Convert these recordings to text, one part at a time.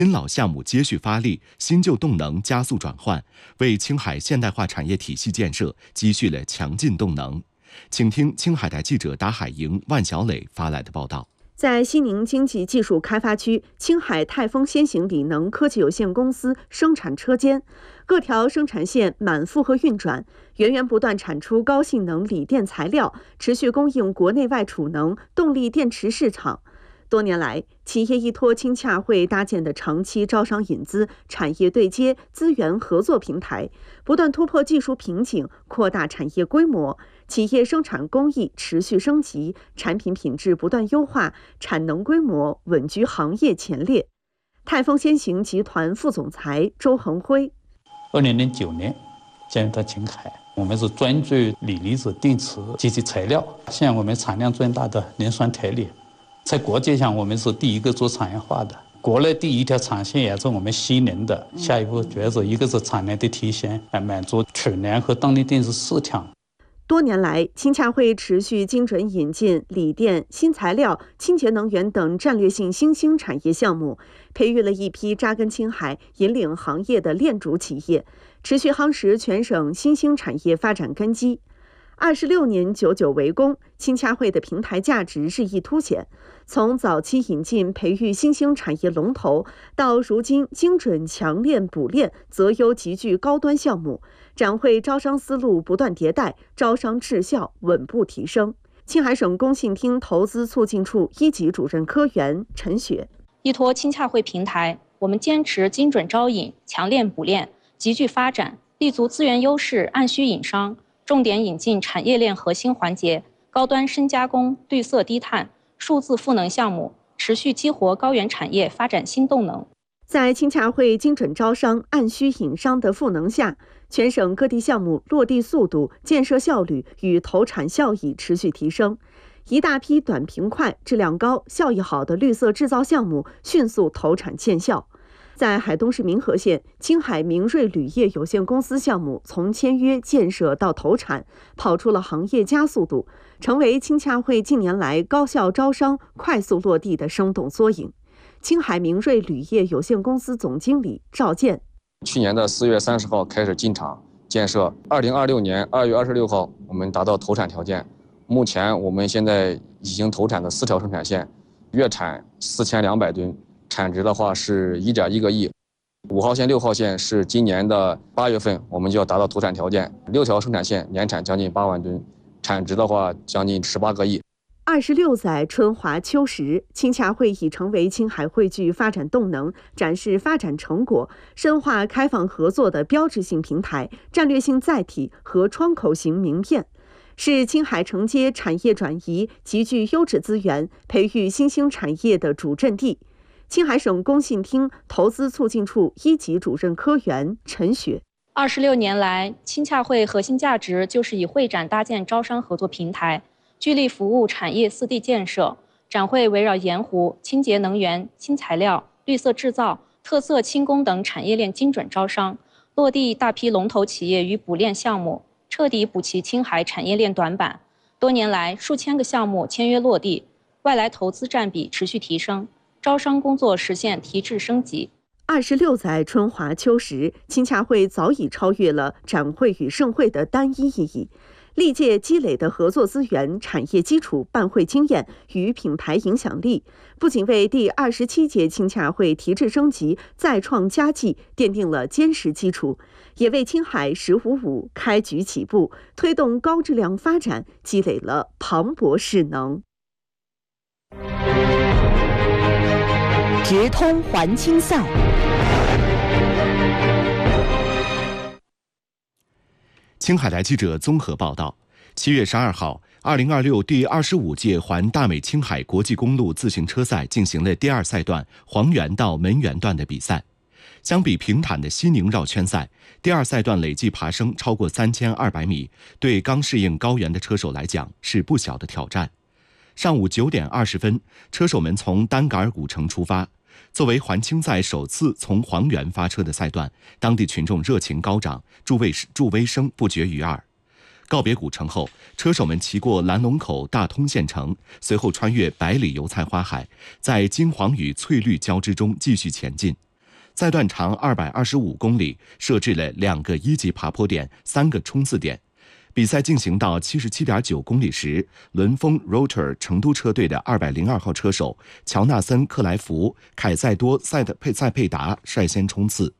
新老项目接续发力，新旧动能加速转换，为青海现代化产业体系建设积蓄了强劲动能。请听青海台记者达海营、万小磊发来的报道。 在西宁经济技术开发区，青海泰丰先行锂能科技有限公司生产车间，各条生产线满负荷运转，源源不断产出高性能锂电材料，持续供应国内外储能、动力电池市场。多年来，企业依托青洽会搭建的长期招商引资、产业对接、资源合作平台，不断突破技术瓶颈，扩大产业规模，企业生产工艺持续升级，产品品质不断优化，产能规模稳居行业前列。泰丰先行集团副总裁周恒辉 ：2009年进入到青海，我们是专注锂离子电池及其材料，现在我们产量最大的磷酸钛锂。在国际上，我们是第一个做产业化的，国内第一条产线也是我们西宁的。下一步主要是一个是产能的提升，来满足储能和动力电池市场。 多年来，青洽会持续精准引进锂电、新材料、清洁能源等战略性新兴产业项目，培育了一批扎根青海、引领行业的链主企业，持续夯实全省新兴产业发展根基。26年久久为功，青洽会的平台价值日益凸显。从早期引进培育新兴产业龙头，到如今精准强链补链、择优集聚高端项目，展会招商思路不断迭代，招商质效稳步提升。青海省工信厅投资促进处一级主任科员陈雪： 依托青洽会平台，我们坚持精准招引、强链补链、集聚发展，立足资源优势，按需引商。重点引进产业链核心环节、高端深加工、绿色低碳、数字赋能项目，持续激活高原产业发展新动能。 在青洽会精准招商、按需引商的赋能下，全省各地项目落地速度、建设效率与投产效益持续提升，一大批短平快、质量高、效益好的绿色制造项目迅速投产见效。在海东市民和县，青海明锐铝业有限公司项目从签约建设到投产，跑出了行业加速度，成为青洽会近年来高效招商、快速落地的生动缩影。青海明锐铝业有限公司总经理赵健： 去年的4月30号开始进场建设，2026年2月26号我们达到投产条件。目前我们现在已经投产的4条生产线，月产4200吨。产值的话是1.1个亿，5号线、6号线是今年的8月份我们就要达到投产条件，6条生产线年产将近8万吨，产值的话将近18个亿。 26载春华秋实，青洽会已成为青海汇聚发展动能、展示发展成果、深化开放合作的标志性平台、战略性载体和窗口型名片，是青海承接产业转移、集聚优质资源、培育新兴产业的主阵地。青海省工信厅投资促进处一级主任科员陈雪 ：26年来，青洽会核心价值就是以会展搭建招商合作平台，聚力服务产业4地建设。展会围绕盐湖、清洁能源、新材料、绿色制造、特色轻工等产业链精准招商，落地大批龙头企业与补链项目，彻底补齐青海产业链短板。多年来，数千个项目签约落地，外来投资占比持续提升。招商工作实现提质升级。 26载春华秋实，青洽会早已超越了展会与盛会的单一意义。历届积累的合作资源、产业基础、办会经验与品牌影响力，不仅为第27届青洽会提质升级、再创佳绩奠定了坚实基础，也为青海“1055”开局起步、推动高质量发展积累了磅礴势能。 直通环青赛。 青海台记者综合报道：7月12号，2026第25届环大美青海国际公路自行车赛进行了第2赛段黄原到门源段的比赛。相比平坦的西宁绕圈赛，第2赛段累计爬升超过3200米，对刚适应高原的车手来讲是不小的挑战。上午9点20分，车手们从丹噶尔古城出发。作为环青赛首次从黄原发车的赛段，当地群众热情高涨，助威声不绝于耳。告别古城后，车手们骑过蓝龙口大通县城，随后穿越百里油菜花海，在金黄与翠绿交织中继续前进。 赛段长225公里，设置了2个1级爬坡点、3个冲刺点。比赛进行到77.9公里时，轮风 Rotor 成都车队的202号车手乔纳森·克莱弗、凯塞多·塞佩达率先冲刺，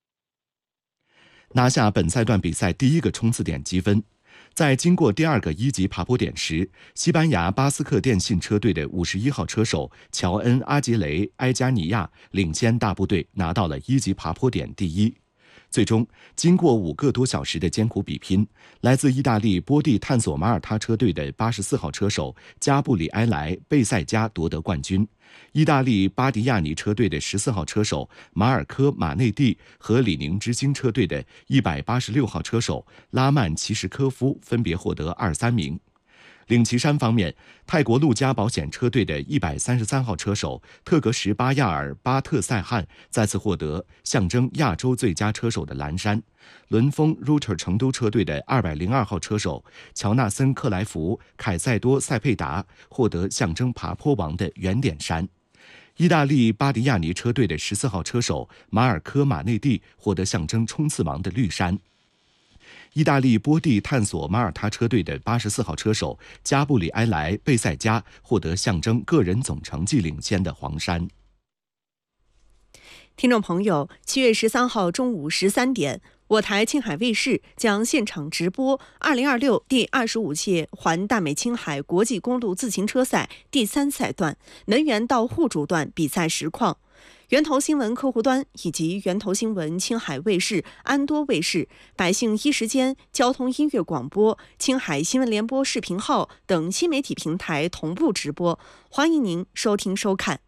拿下本赛段比赛第1个冲刺点积分。在经过第2个1级爬坡点时，西班牙巴斯克电信车队的51号车手乔恩·阿杰雷·埃加尼亚领先大部队拿到了1级爬坡点第1。最终，经过5个多小时的艰苦比拼，来自意大利波蒂探索马耳他车队的84号车手加布里埃莱·贝塞加夺得冠军。意大利巴迪亚尼车队的14号车手马尔科·马内蒂和李宁之星车队的186号车手拉曼齐什科夫分别获得2、3名。领旗衫方面，泰国陆家保险车队的133号车手特格什巴亚尔·巴特塞汉再次获得象征亚洲最佳车手的蓝衫。轮风 Rotor 成都车队的202号车手乔纳森·克莱弗、凯塞多·塞佩达获得象征爬坡王的圆点衫。意大利巴迪亚尼车队的14号车手马尔科·马内蒂获得象征冲刺王的绿衫。意大利波蒂探索马耳他车队的84号车手加布里埃莱·贝塞加获得象征个人总成绩领先的黄衫。 听众朋友，7月13号中午13点，我台青海卫视将现场直播2026第25届环大美青海国际公路自行车赛第3赛段能源到户主段比赛实况。源头新闻客户端以及源头新闻青海卫视、安多卫视、百姓一时间、交通音乐广播、青海新闻联播视频号等新媒体平台同步直播，欢迎您收听收看。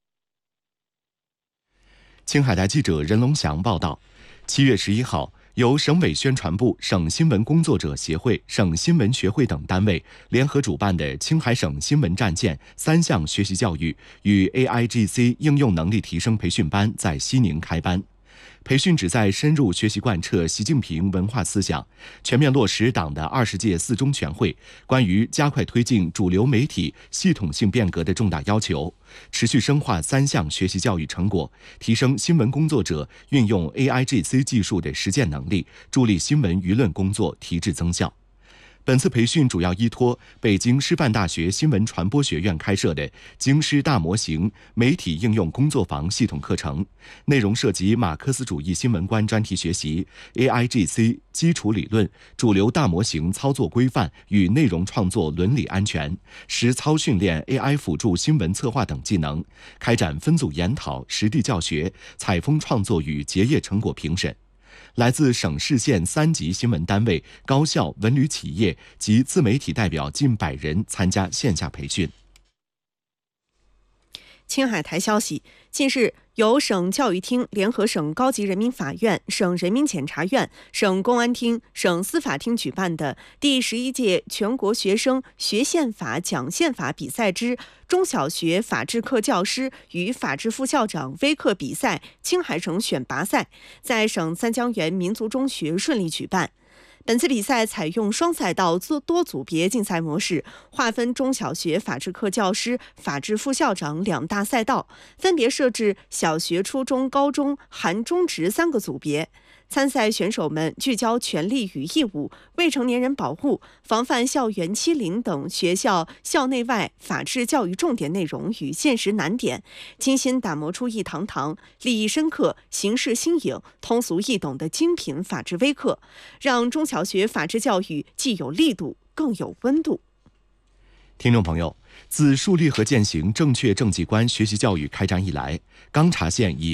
青海台记者任龙祥报道，7月11号，由省委宣传部、省新闻工作者协会、省新闻学会等单位联合主办的青海省新闻战舰3项学习教育与 AIGC 应用能力提升培训班在西宁开班。培训旨在深入学习贯彻习近平文化思想，全面落实党的20届4中全会关于加快推进主流媒体系统性变革的重大要求，持续深化3项学习教育成果，提升新闻工作者运用 AIGC 技术的实践能力，助力新闻舆论工作提质增效。本次培训主要依托北京师范大学新闻传播学院开设的京师大模型媒体应用工作坊系统课程，内容涉及马克思主义新闻观专题学习、AIGC 基础理论、主流大模型操作规范与内容创作伦理安全、实操训练 AI 辅助新闻策划等技能，开展分组研讨、实地教学、采风创作与结业成果评审。来自省市县3级新闻单位、高校、文旅企业及自媒体代表近100人参加线下培训。 青海台消息，近日由省教育厅联合省高级人民法院、省人民检察院、省公安厅、省司法厅举办的第11届全国学生学宪法讲宪法比赛之中小学法制课教师与法制副校长微课比赛青海省选拔赛在省三江源民族中学顺利举办。本次比赛采用双赛道多组别竞赛模式，划分中小学法制课教师、法制副校长2大赛道，分别设置小学、初中、高中、含中职3个组别。参赛选手们聚焦权利与义务、未成年人保护、防范校园欺凌等学校校内外法治教育重点内容与现实难点，精心打磨出一堂堂立意深刻、形式新颖、通俗易懂的精品法治微课，让中小学法治教育既有力度，更有温度。 听众朋友，自树立和践行正确政绩观学习教育开展以来，钢察县以